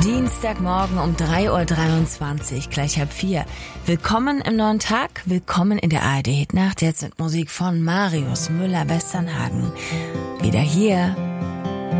Dienstagmorgen um 3:23 Uhr, gleich 3:30. Willkommen im neuen Tag, willkommen in der ARD Hitnacht. Jetzt mit Musik von Marius Müller-Westernhagen. Wieder hier